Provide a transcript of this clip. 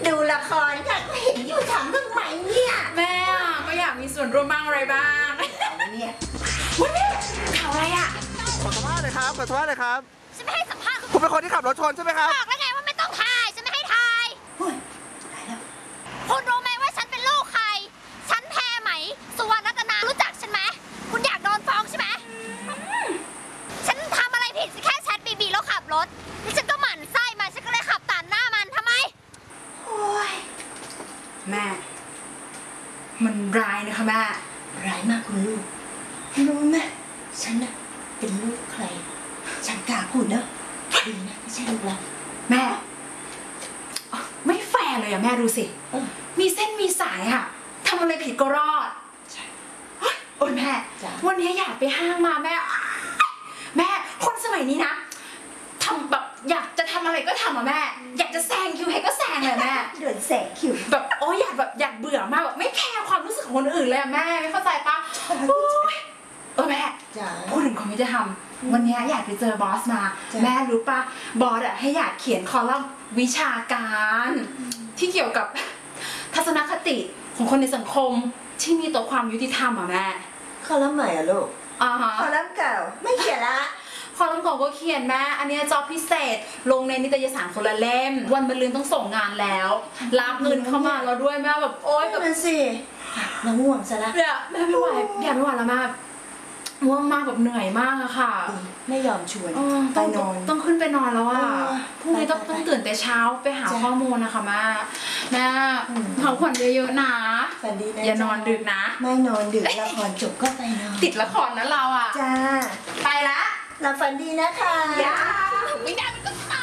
ดูละครค่ะก็เห็นอยู่ถามทำไมเนี่ยแม่ก็อยากมีส่วนร่วมบ้างอะไรบ้างเนี่ยวันนี้ข่าวอะไรอ่ะขอสัมภาษณ์หน่อยครับขอสัมภาษณ์หน่อยครับฉันไม่ให้สัมภาษณ์คุณเป็นคนที่ขับรถชนใช่ไหมครับบอกแล้วไงว่าไม่ต้องถ่ายฉันไม่ให้ถ่ายเฮ้ยตายแล้วคุณรู้ไหมว่าฉันเป็นลูกใครฉันแพรไหมสุวรรณรัตนารู้จักฉันไหมคุณอยากโดนฟ้องใช่ไหมฉันทำอะไรผิดแค่แชทบีแล้วขับรถนี่ฉันก็หมั่นไส้มาฉันก็เลยขับตัดหน้ามันทำไมโอ้ยแม่มันร้ายนะคะแม่ร้ายมากคุณลูกรู้ไหมฉันน่ะเป็นลูกใครฉันกล้าพูดนะดีนะไม่ใช่ลูกเราแม่ไม่แฟร์เลยอะแม่ดูสิมีเส้นมีสายอะทำอะไรผิดก็รอดโอ้ยแม่วันนี้อยากไปห้างมาแม่คนสมัยนี้นะทำแบบอยากจะทำอะไรก็ทำอะแม่อยากจะแซงคิวให้ก็แซงเลยแม่เดินแซงคิวแบบโอ้ยอยากเบื่อมากแบบไม่แคร์ความรู้สึกของคนอื่นเลยอะแม่ไม่เข้าใจปะแม่พูดถึงความยุติธรรมวันนี้อยากไปเจอบอสมาแม่รู้ปะบอสอะให้อยากเขียนคอลัมน์วิชาการที่เกี่ยวกับทัศนคติของคนในสังคมที่มีต่อความยุติธรรมอะแม่คอลัมน์ใหม่อะลูกคอลัมน์เก่าไม่เขียนละคอลัมน์เก่าก็เขียนแม่อันนี้จอบพิเศษลงในนิตยสารคนละเล่มวันมะรืนต้องส่งงานแล้วรับเงินเข้ามาแล้วด้วยแม่แบบโอ๊ยแบบนั่นสิน้องง่วงซะละแม่ไม่ไหวแล้วแม่ง่วงมากแบบเหนื่อยมากอะค่ะไม่ยอมชวนไปนอนต้องขึ้นไปนอนแล้วอะพรุ่งนี้ต้องตื่นแต่เช้าไปหาข้อมูลนะคะแม่พักผ่อนเยอะๆนะฝันดีนะอย่านอนดึกนะไม่นอนดึกละครจบก็ไปนอนติดละครนะเราอะจ้าไปละหลับฝันดีนะคะอย่าไม่ได้มันก็